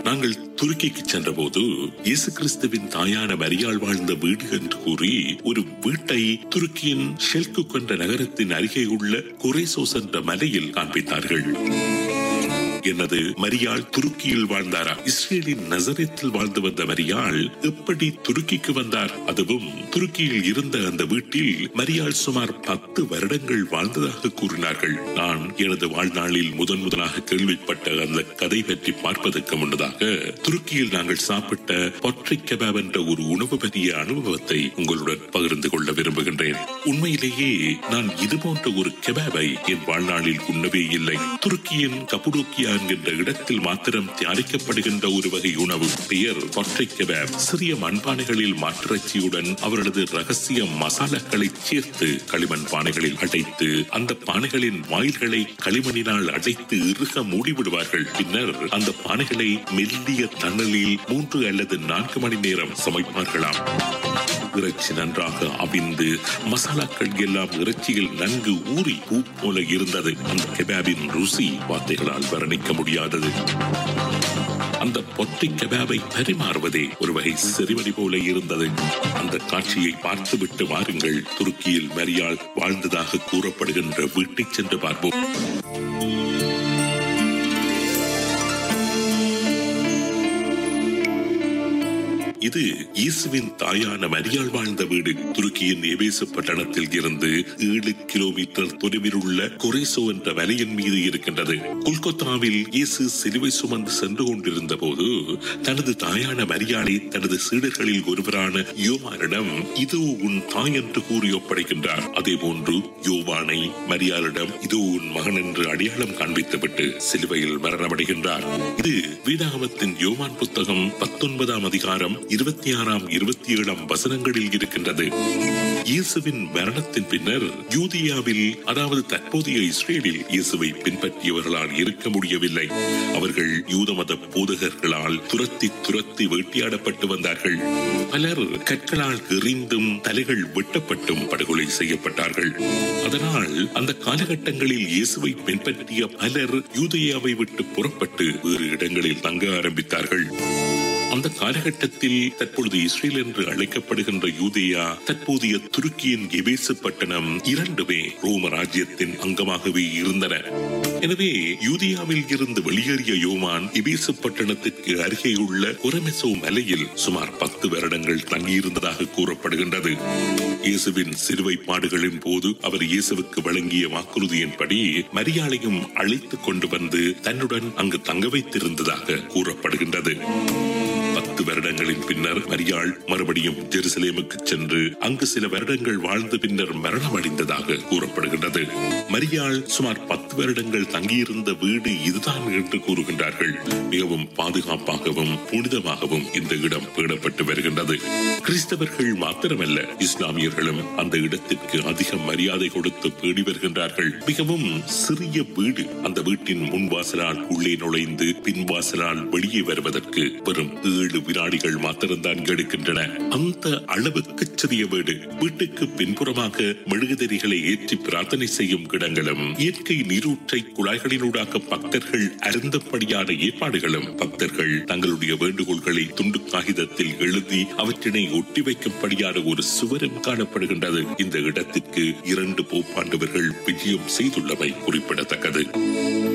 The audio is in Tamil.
நாங்கள் துருக்கிக்கு சென்ற போது இயேசு கிறிஸ்துவின் தாயான மரியாள் வாழ்ந்த வீடு என்று கூறி ஒரு வீட்டை துருக்கியின் ஷெல்குக் என்ற நகரத்தின் அருகே உள்ள குரேசோஸ் என்ற மலையில் காண்பித்தார்கள். என்னது, மரியாள் துருக்கியில் வாழ்ந்தாரா? இஸ்ரேலின் நசரேத்தில் வாழ்ந்து வந்த மரியாள் எப்படி துருக்கிக்கு வந்தார்? அதுவும் துருக்கியில் இருந்த அந்த வீட்டில் மரியாள் சுமார் 10 வருடங்கள் வாழ்ந்ததாக கூறினார்கள். நான் எனது வாழ்நாளில் முதலாக கேள்விப்பட்ட அந்த கதை பற்றி பார்ப்பதற்கு முன்னதாக துருக்கியில் நாங்கள் சாப்பிட்ட பொட்ரிக் கெபாப் என்ற ஒரு உணவு பற்றிய அனுபவத்தை உங்களுடன் பகிர்ந்து கொள்ள விரும்புகின்றேன். உண்மையிலேயே நான் இது போன்ற ஒரு கெபாபை என் வாழ்நாளில் உண்ணவே இல்லை. துருக்கியின் கபடோக்கியா என்கின்ற இடத்தில் மாத்திரம் தயாரிக்கப்படுகின்ற ஒரு வகை உணவு, பெயர் பொட்ரிக் கெபாப். சிறிய மண்பானைகளில் மாட்டிறைச்சியுடன் அவர்களது ரகசிய மசாலாக்களை சேர்த்து களிமண் பானைகளில் அடைத்து அந்த பானைகளின் வாயில்களை களிமண்ணினால் அடைத்து இறுக மூடிவிடுவார்கள். பின்னர் அந்த பானைகளை மெல்லிய தணலில் 3 அல்லது 4 மணி நேரம் சமைப்பார்களாம். இறைச்சி நன்றாக அவிந்து மசாலாக்கள் எல்லாம் இறைச்சியில் நன்கு ஊறி பூ போல இருந்தது. அந்த கெபாபின் ருசி வார்த்தைகளால் வர்ணிக்க முடியாதது. அந்த பொட்ரிக் கெபாபை பரிமாறுவதே ஒரு வகை செறிவடி போல இருந்தது. அந்த காட்சியை பார்த்துவிட்டு வாருங்கள், துருக்கியில் மரியாள் வாழ்ந்ததாக கூறப்படுகின்ற வீட்டை சென்று பார்ப்போம். இது இயேசுவின் தாயான மரியாள் வாழ்ந்த வீடு. துருக்கியின் எபேசு பட்டணத்தில் இருந்து 7 கிலோமீட்டர் தொலைவில் உள்ள கொரேசோ என்ற மலையின் மீது இருக்கின்றது. கொல்கத்தாவில் இயேசு சிலுவை சுமந்து சென்று கொண்டிருந்த போது தனது தாயான மரியாளை தனது சீடர்களில் ஒருவரான யோவானிடம் இதோ உன் தாய் என்று கூறி ஒப்படைக்கின்றார். அதே போன்று யோவானை மரியாளிடம் இதோ உன் மகன் என்று அடையாளம் காண்பித்துவிட்டு சிலுவையில் மரணமடைகின்றார். இது வேதாகமத்தின் யோவான் புத்தகம் 19ஆம் அதிகாரம் 26ஆம் 27ஆம் வசனங்களில் இருக்கின்றது. இயேசுவின் மரணத்தின் பின்னர் யூதியாவில், அதாவது தற்போதைய இஸ்ரேலில் இயேசுவை பின்பற்றியவர்களால் இருக்க முடியவில்லை. அவர்கள் யூத மத போதகர்களால் துரத்தி வேட்டையாடப்பட்டு வந்தார்கள். பலர் கற்களால் எறிந்தும் தலைகள் வெட்டப்பட்டும் படுகொலை செய்யப்பட்டார்கள். அதனால் அந்த காலகட்டங்களில் இயேசுவை பின்பற்றிய பலர் யூதேயாவை விட்டு புறப்பட்டு வேறு இடங்களில் தங்க ஆரம்பித்தார்கள். அந்த காலகட்டத்தில் தற்பொழுது இஸ்ரேல் என்று அழைக்கப்படுகின்ற யூதேயா, தற்போதைய துருக்கியின் எபேசு பட்டணம் இரண்டுமே ரோம ராஜ்யத்தின் அங்கமாகவே இருந்தன. எனவே யூதேயாவில் இருந்து வெளியேறிய யோவான் எபேசு பட்டணத்திற்கு அருகே உள்ள கொரமெசோ மலையில் சுமார் 10 வருடங்கள் தங்கியிருந்ததாக கூறப்படுகின்றது. இயேசுவின் சிலுவை பாடுகளின் போது அவர் இயேசுவுக்கு வழங்கிய வாக்குறுதியின்படி மரியாளையும் அழைத்துக் கொண்டு வந்து தன்னுடன் அங்கு தங்க வைத்திருந்ததாக கூறப்படுகின்றது. 10 வருடங்களின் பின்னர் மரியாள் மறுபடியும் ஜெருசலேமுக்கு சென்று அங்கு சில வருடங்கள் வாழ்ந்த பின்னர் மரணமடைந்ததாக கூறப்படுகின்றது. மரியாள் சுமார் 10 வருடங்கள் தங்கியிருந்த வீடு இதுதான் என்று கூறுகின்றார்கள். மிகவும் பாதுகாப்பாகவும் புனிதமாகவும் இந்த இடம் பேணப்பட்டு வருகின்றது. கிறிஸ்தவர்கள் மாத்திரமல்ல, இஸ்லாமியர்களும் அந்த இடத்திற்கு அதிக மரியாதை கொடுத்து பேணி வருகின்றார்கள். மிகவும் சிறிய வீடு. அந்த வீட்டின் முன்வாசலால் உள்ளே நுழைந்து பின்வாசலால் வெளியே வருவதற்கு வெறும் 7 வினாடிகள் மாத்திரம்தான் எடுக்கின்றன. அந்த அளவுக்கு சிறிய வீடு. வீட்டுக்கு பின்புறமாக மெழுகுதிரிகளை ஏற்றி பிரார்த்தனை செய்யும் இடங்களும், இயற்கை நீரூற்றை குழாய்களினூடாக பக்தர்கள் அருந்தபடியான ஏற்பாடுகளும், பக்தர்கள் தங்களுடைய வேண்டுகோள்களை துண்டு காகிதத்தில் எழுதி அவற்றினை ஒட்டி வைக்கும்படியான ஒரு சுவரும் காணப்படுகின்றது. இந்த இடத்திற்கு 2 போப்பாண்டவர்கள் விஜயம் செய்துள்ளமை குறிப்பிடத்தக்கது.